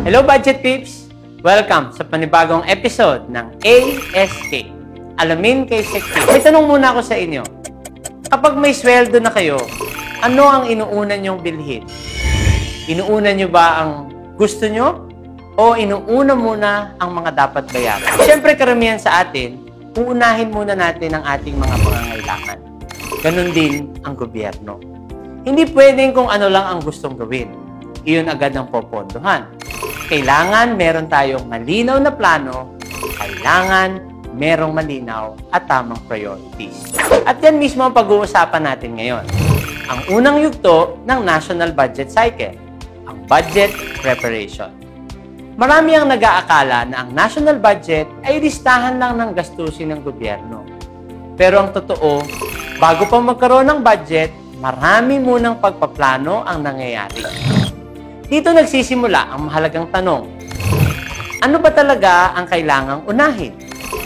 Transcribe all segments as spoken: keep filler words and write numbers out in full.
Hello Budget Peeps! Welcome sa panibagong episode ng A S K. Alamin kay Sekti. May tanong muna ako sa inyo. Kapag may sweldo na kayo, ano ang inuuna nyong bilhin? Inuuna nyo ba ang gusto nyo? O inuuna muna ang mga dapat bayaran? Siyempre karamihan sa atin, uunahin muna natin ang ating mga pangangailangan. Ganon din ang gobyerno. Hindi pwedeng kung ano lang ang gustong gawin. Iyon agad ang popondohan. Kailangan meron tayong malinaw na plano, kailangan merong malinaw at tamang priorities. At yan mismo ang pag-uusapan natin ngayon. Ang unang yugto ng National Budget Cycle, ang budget preparation. Marami ang nag-aakala na ang national budget ay listahan lang ng gastusin ng gobyerno. Pero ang totoo, bago pa magkaroon ng budget, marami munang pagpaplano ang nangyayari. Dito nagsisimula ang mahalagang tanong. Ano ba talaga ang kailangang unahin?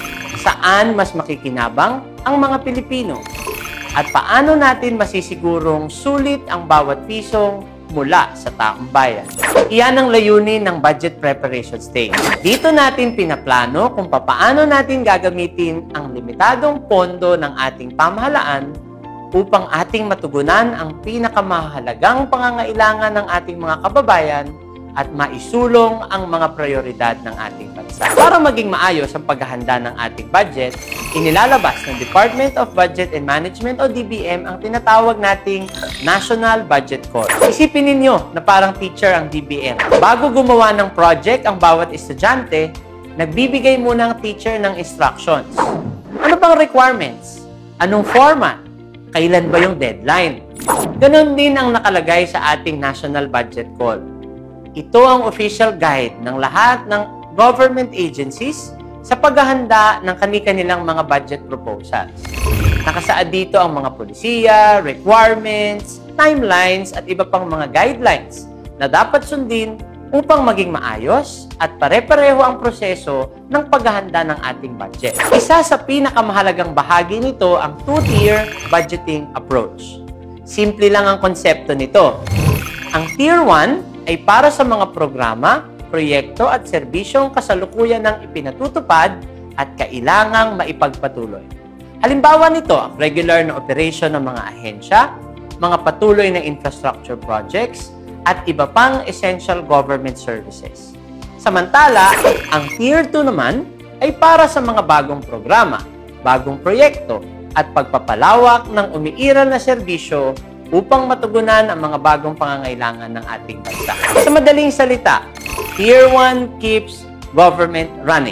Saan mas makikinabang ang mga Pilipino? At paano natin masisigurong sulit ang bawat piso mula sa taong bayan? Iyan ang layunin ng budget preparation stage. Dito natin pinaplano kung paano natin gagamitin ang limitadong pondo ng ating pamahalaan upang ating matugunan ang pinakamahalagang pangangailangan ng ating mga kababayan at maisulong ang mga prioridad ng ating bansa. Para maging maayos ang paghahanda ng ating budget, inilalabas ng Department of Budget and Management o D B M ang tinatawag nating National Budget Call. Isipin ninyo na parang teacher ang D B M. Bago gumawa ng project ang bawat estudyante, nagbibigay muna ang teacher ng instructions. Ano bang requirements? Anong format? Kailan ba yung deadline? Ganon din ang nakalagay sa ating National Budget Call. Ito ang official guide ng lahat ng government agencies sa paghahanda ng kani-kanilang mga budget proposals. Nakasaad dito ang mga polisiya, requirements, timelines, at iba pang mga guidelines na dapat sundin upang maging maayos at pare-pareho ang proseso ng paghahanda ng ating budget. Isa sa pinakamahalagang bahagi nito ang two-tier budgeting approach. Simple lang ang konsepto nito. Ang Tier one ay para sa mga programa, proyekto at serbisyong kasalukuyan ng ipinatutupad at kailangang maipagpatuloy. Halimbawa nito ang regular na operation ng mga ahensya, mga patuloy na infrastructure projects, at iba pang essential government services. Samantala, ang Tier two naman ay para sa mga bagong programa, bagong proyekto, at pagpapalawak ng umiiral na serbisyo upang matugunan ang mga bagong pangangailangan ng ating bansa. Sa madaling salita, Tier one keeps government running.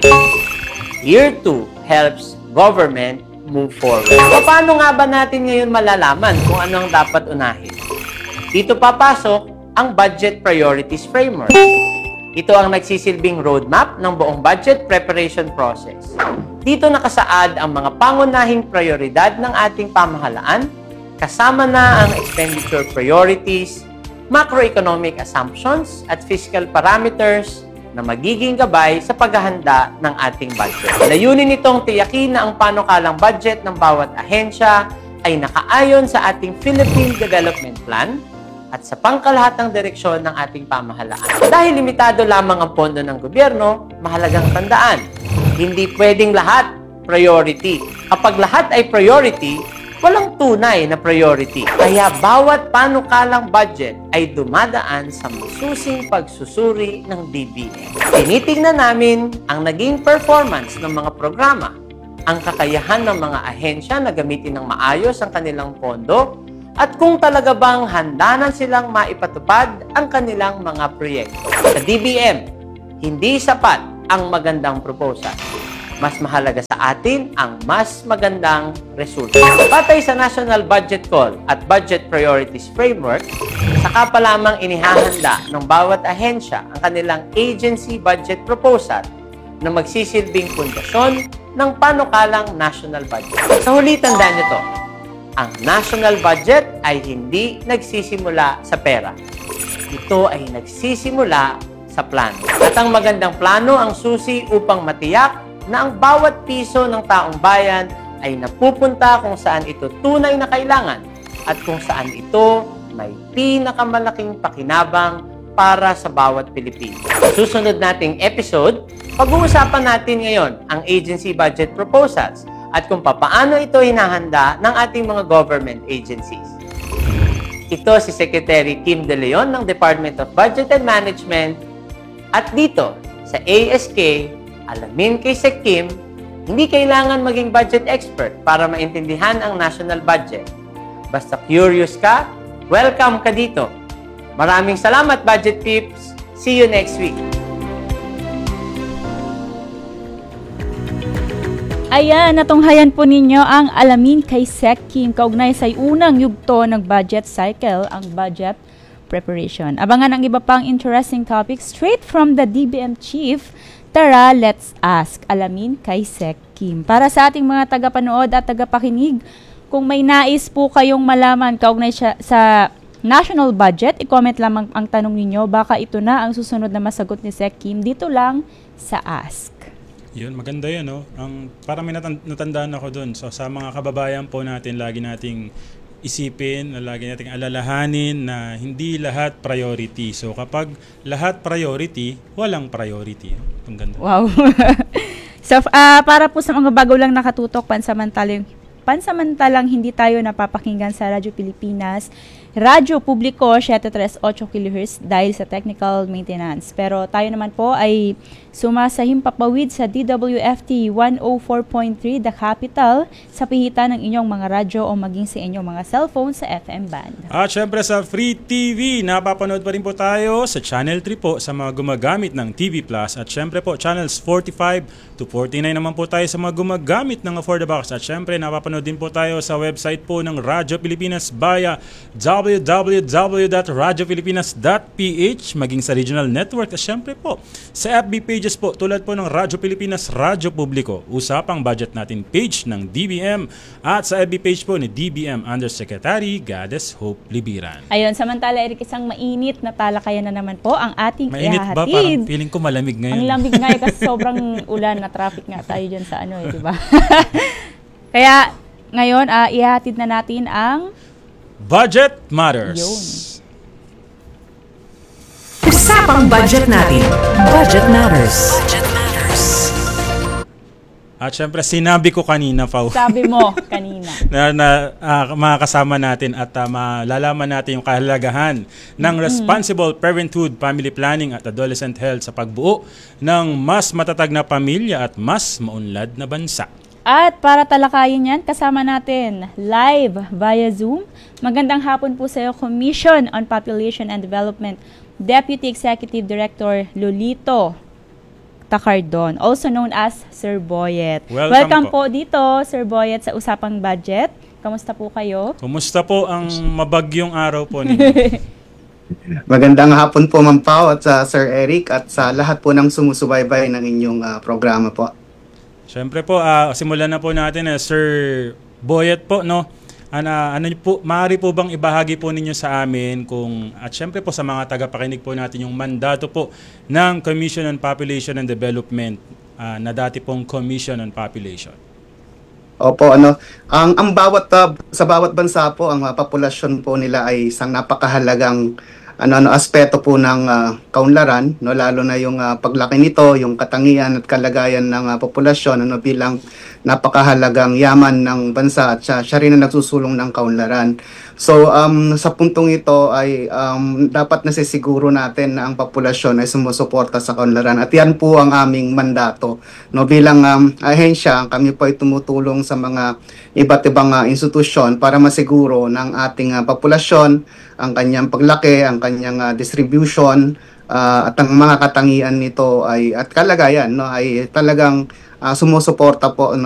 Tier two helps government move forward. Paano nga ba natin ngayon malalaman kung ano ang dapat unahin? Dito papasok ang Budget Priorities Framework. Ito ang nagsisilbing roadmap ng buong budget preparation process. Dito nakasaad ang mga pangunahing prioridad ng ating pamahalaan, kasama na ang expenditure priorities, macroeconomic assumptions, at fiscal parameters na magiging gabay sa paghahanda ng ating budget. Layunin nitong tiyakin na ang panukalang budget ng bawat ahensya ay nakaayon sa ating Philippine Development Plan at sa pangkalahatang direksyon ng ating pamahalaan. Dahil limitado lamang ang pondo ng gobyerno, mahalagang tandaan, hindi pwedeng lahat priority. Kapag lahat ay priority, walang tunay na priority. Kaya bawat panukalang budget ay dumadaan sa masusing pagsusuri ng D B M. Tinitingnan namin ang naging performance ng mga programa, ang kakayahan ng mga ahensya na gamitin ng maayos ang kanilang pondo, at kung talaga bang handa na silang maipatupad ang kanilang mga proyekto. Sa D B M, hindi sapat ang magandang proposal. Mas mahalaga sa atin ang mas magandang resulta. Batay sa National Budget Call at Budget Priorities Framework, saka pa lamang inihahanda ng bawat ahensya ang kanilang agency budget proposal na magsisilbing pundasyon ng panukalang national budget. Sa huli, tandaan nyo to. Ang national budget ay hindi nagsisimula sa pera. Ito ay nagsisimula sa plano. At ang magandang plano ang susi upang matiyak na ang bawat piso ng taong bayan ay napupunta kung saan ito tunay na kailangan at kung saan ito may pinakamalaking pakinabang para sa bawat Pilipino. Sa susunod nating episode, pag-uusapan natin ngayon ang agency budget proposals at kung papaano ito hinahanda ng ating mga government agencies. Ito si Secretary Kim De Leon ng Department of Budget and Management at dito sa A S K, alamin kay Sec Kim, hindi kailangan maging budget expert para maintindihan ang national budget. Basta curious ka, welcome ka dito. Maraming salamat, Budget Peeps! See you next week! Ayan, natunghayan po ninyo ang alamin kay Sec Kim kaugnay sa unang yugto ng budget cycle, ang budget preparation. Abangan ang iba pang interesting topics straight from the D B M Chief. Tara, let's ask. Alamin kay Sec Kim. Para sa ating mga tagapanood at tagapakinig, kung may nais po kayong malaman kaugnay siya, sa national budget, i-comment lamang ang tanong ninyo. Baka ito na ang susunod na masagot ni Sec Kim dito lang sa Ask. Yun, maganda yan, no? Ang, parang may natan- natandaan ako dun. So, sa mga kababayan po natin, lagi nating isipin, na lagi nating alalahanin na hindi lahat priority. So, kapag lahat priority, walang priority. Ang ganda. Wow. So, uh, para po sa mga bago lang nakatutok, pansamantalang, pansamantalang hindi tayo napapakinggan sa Radyo Pilipinas, Radyo Publiko seven thirty-eight kilohertz dahil sa technical maintenance. Pero tayo naman po ay sumasahim papawid sa D W F T one oh four point three The Capital sa pihitan ng inyong mga radyo o maging sa inyong mga cellphone sa F M band. At syempre sa Free T V, napapanood pa rin po tayo sa Channel three po sa mga gumagamit ng T V Plus. At syempre po, Channels forty-five to forty-nine naman po tayo sa mga gumagamit ng Afford the Box. At syempre, napapanood din po tayo sa website po ng Radyo Pilipinas via w w w dot radyo pilipinas dot p h, maging sa regional network. At syempre po, sa F B pages po, tulad po ng Radyo Pilipinas, Radyo Publiko, Usapang Budget Natin page ng D B M, at sa F B page po ni D B M Undersecretary Goddess Hope Libiran. Ayun, samantala, Eric, isang mainit na talakayan na naman po ang ating Mainit ba? ihahatid. Parang feeling ko malamig Ang ngayon. lamig nga eh, kasi sobrang ulan na traffic nga tayo dyan sa ano eh, di ba? Kaya, ngayon, uh, ihahatid na natin ang Budget Matters. Yun. Usapang budget natin. Budget Matters. Budget Matters. At syempre, sinabi ko kanina, Pao, sabi mo kanina. na, na uh, makakasama natin at uh, malalaman natin yung kahalagahan ng responsible parenthood, family planning at adolescent health sa pagbuo ng mas matatag na pamilya at mas maunlad na bansa. At para talakayin yan, kasama natin live via Zoom. Magandang hapon po sa iyo, Commission on Population and Development Deputy Executive Director Lolito Tacardon, also known as Sir Boyet. Welcome, Welcome po. po dito, Sir Boyet, sa Usapang Budget. Kamusta po kayo? Kumusta po ang mabagyong araw po ninyo? Magandang hapon po, Ma'am Pao, at sa Sir Eric, at sa lahat po ng sumusubaybay ng inyong uh, programa po. Siyempre po, uh, simulan na po natin, uh, Sir Boyet po, no? Ano, ano po, maaari po bang ibahagi po ninyo sa amin kung, at siyempre po sa mga tagapakinig po natin, yung mandato po ng Commission on Population and Development uh, na dati pong Commission on Population? Opo, ano, ang, ang bawat, uh, sa bawat bansa po, ang uh, populasyon po nila ay isang napakahalagang ano ano aspeto po ng uh, kaunlaran, no, lalo na yung uh, paglaki nito, yung katangian at kalagayan ng uh, populasyon ano bilang napakahalagang yaman ng bansa at siya, siya rin ang nagsusulong ng kaunlaran. So um sa puntong ito ay um, dapat nasisiguro natin na ang populasyon ay sumusuporta sa kaunlaran at yan po ang aming mandato, no, bilang um, ahensya. Kami po ay tumutulong sa mga iba't ibang uh, institusyon para masiguro ng ating uh, populasyon ang kanyang paglaki, ang kanyang uh, distribution, uh, at ang mga katangian nito ay at kalagayan, no, ay talagang uh, sumusuporta po, no,